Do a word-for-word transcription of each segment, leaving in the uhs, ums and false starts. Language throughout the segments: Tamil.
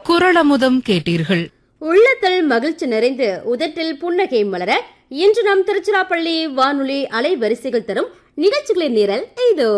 குறளமுதம் கேட்டீர்கள். உள்ளத்தில் மகிழ்ச்சி நிறைந்து உதட்டில் புன்னகை மலர இன்று நம் திருச்சிராப்பள்ளி வானொலி அலைவரிசைகள் தரும் நிகழ்ச்சிகளின் நிரல் இதோ.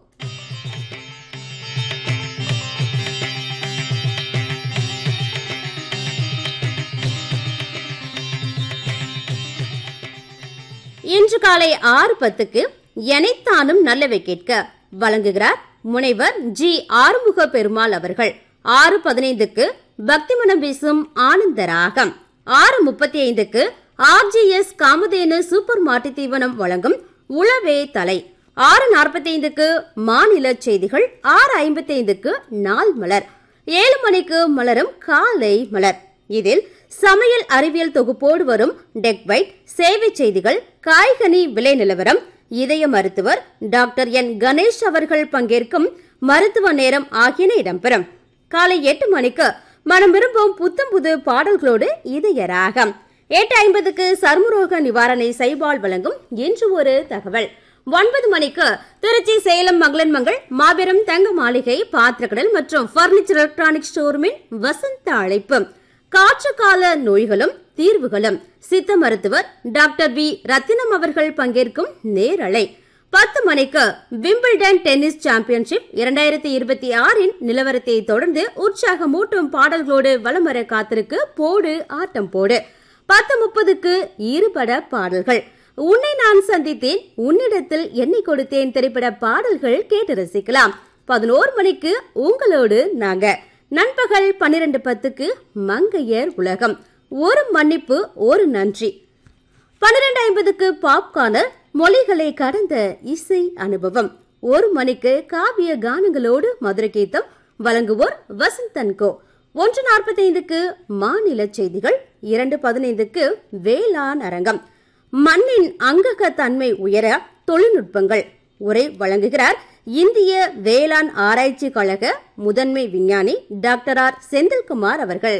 இன்று காலை ஆறு பத்துக்கு எனைத்தானும் நல்லவை கேட்க வழங்குகிறார் முனைவர் ஜி ஆறுமுக பெருமாள் அவர்கள். ஆறு பதினைந்துக்கு பக்தி மனம் வீசும் ஆனந்த ராகம். ஆறு முப்பத்தி ஐந்துக்கு ஆர்ஜிஎஸ் காமதேனு சூப்பர் மாட்டு தீவனம் வழங்கும் உளவே தலை. ஆறு நாற்பத்தி ஐந்துக்கு மாநில செய்திகள். ஆறு ஐம்பத்தி ஐந்துக்கு நாள் மலர். ஏழு மணிக்கு மலரும் காலை மலர். இதில் சமையல் அறிவியல் தொகுப்போடு வரும் டெக்வைட், சேவை செய்திகள், காய்கனி விலை நிலவரம், இதய மருத்துவர் டாக்டர் என் கணேஷ் அவர்கள் பங்கேற்கும் மருத்துவ நேரம் ஆகியன இடம்பெறும். காலை எட்டு மணிக்கு மனம் விரும்பும் புத்தம் புது பாடல்களோடு இதய ராகம். எட்டு ஐம்பதுக்கு சர்மரோக நிவாரணை சைபால் வழங்கும் இன்று ஒரு தகவல். ஒன்பது மணிக்கு திருச்சி சேலம் மங்களன் மங்கள் மாபெரும் தங்க மாளிகை பாத்திரக்கடல் மற்றும் பர்னிச்சர் எலக்ட்ரானிக் ஸ்டோர்மின் வசந்த அழைப்பு. காற்று கால நோய்களும் தீர்வுகளும் சித்த மருத்துவர் டாக்டர் வி ரத்தினம் அவர்கள் பங்கேற்கும் நேரலை. பத்து மணிக்கு விம்பிள்டன் டென்னிஸ் சாம்பியன்ஷிப் இரண்டாயிரத்தி இருபத்தி ஆறின் நிலவரத்தை தொடர்ந்து உற்சாகமூட்டும் பாடல்களோடு வலம் வர காத்திருக்கு போடு ஆட்டம் போடு. பத்து முப்பதுக்கு இருபட பாடல்கள். உன்னை நான் சந்தித்தேன், உன்னிடத்தில் என்னை கொடுத்தேன் திரைப்பட பாடல்கள் கேட்டு ரசிக்கலாம். பதினோரு மணிக்கு உங்களோடு நாங்க. நண்பகல் பன்னிரண்டு பத்துக்கு மங்கையர் உலகம். ஒரு மன்னிப்பு ஒரு நன்றி. பன்னிரண்டு ஐம்பதுக்கு பாப்கார்னர், மொழிகளை கடந்த இசை அனுபவம். ஒரு மணிக்கு காவிய கானங்களோடு மதுரை கீதம் வழங்குவோர் வசந்தன்கோ. ஒன்று நாற்பத்தி ஐந்துக்கு மாநில செய்திகள். இரண்டு பதினைந்துக்கு வேளாண் அரங்கம். மண்ணின் அங்கக தன்மை உயர தொழில்நுட்பங்கள் உரை வழங்குகிறார் இந்திய வேளாண் ஆராய்ச்சி கழக முதன்மை விஞ்ஞானி டாக்டர் ஆர் செந்தில்குமார் அவர்கள்.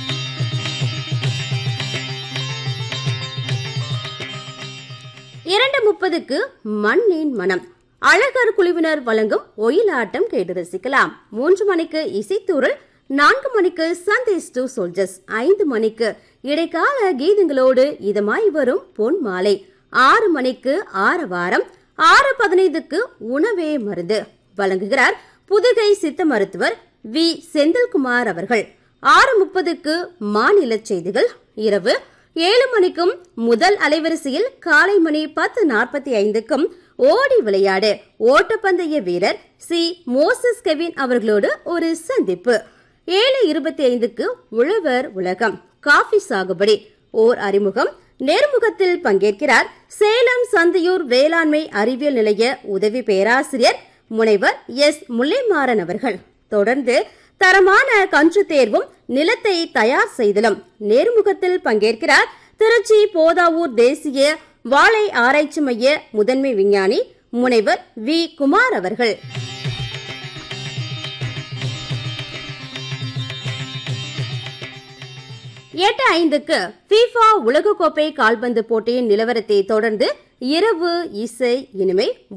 இரண்டு முப்பதுக்கு மண்ணின் மனம், அழகர் குழுவினர் வழங்கும் ஒயிலாட்டம் கேட்டு ரசிக்கலாம். மூன்று மணிக்கு இசைத்தூரல். நான்கு மணிக்கு சந்தேஷ் டு சோல்ஜர்ஸ். ஐந்து மணிக்கு இடைக்கால கீதங்களோடு இதமாய் வரும் பொன் மாலை. ஆறு மணிக்கு ஆரவாரம். ஆறு பதினைந்துக்கு உணவே மருந்து வழங்குகிறார் புதுகை சித்த மருத்துவர் வி செந்தில்குமார் அவர்கள். ஆறு முப்பதுக்கு மாநில செய்திகள். இரவு ஏழு மணிக்கும் முதல் அலைவரிசையில் காலை மணி பத்து நாற்பத்தி ஐந்துக்கும் ஓடி விளையாடு ஓட்டப்பந்தய வீரர் சி மோசஸ் கெவின் அவர்களோடு ஒரு சந்திப்பு. ஏழு இருபத்தி ஐந்துக்கு உழவர் உலகம், காஃபி சாகுபடி ஓர் அறிமுகம். நேர்முகத்தில் பங்கேற்கிறார் சேலம் சந்தியூர் வேளாண்மை அறிவியல் நிலைய உதவி பேராசிரியர் முனைவர் எஸ் முல்லைமாறன் அவர்கள். தொடர்ந்து தரமான கன்று தேர்வும் நிலத்தை தயார் செய்தலும். நேர்முகத்தில் பங்கேற்கிறார் திருச்சி போதாவூர் தேசிய வாழை ஆராய்ச்சி மைய முதன்மை விஞ்ஞானி முனைவர் வி குமார் அவர்கள். எட்டு ஐந்துக்கு ஃபீஃபா உலகக்கோப்பை கால்பந்து போட்டியின் நிலவரத்தை தொடர்ந்து இரவு இசை இனிமை.